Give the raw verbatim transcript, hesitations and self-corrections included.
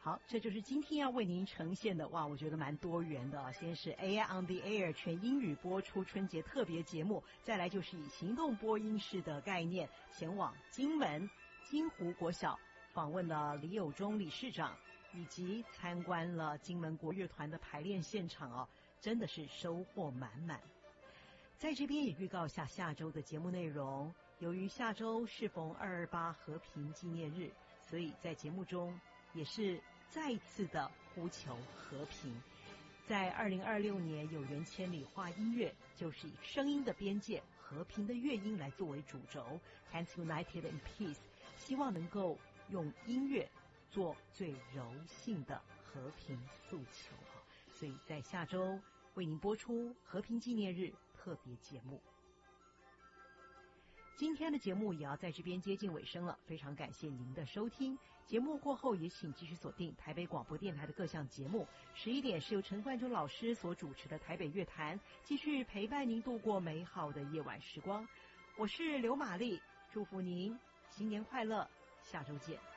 好，这就是今天要为您呈现的，哇，我觉得蛮多元的啊。先是 A I on the Air 全英语播出春节特别节目，再来就是以行动播音室的概念，前往金门金湖国小访问了李友忠理事长，以及参观了金门国乐团的排练现场哦，真的是收获满满。在这边也预告下下周的节目内容，由于下周适逢二二八和平纪念日，所以在节目中也是再次的呼求和平。在二零二六年有缘千里画音乐，就是以声音的边界和平的乐音来作为主轴 Hands United in Peace， 希望能够用音乐做最柔性的和平诉求。所以在下周为您播出和平纪念日特别节目。今天的节目也要在这边接近尾声了，非常感谢您的收听。节目过后也请继续锁定台北广播电台的各项节目。十一点是由陈冠中老师所主持的台北乐坛，继续陪伴您度过美好的夜晚时光。我是刘玛丽，祝福您新年快乐，下周见。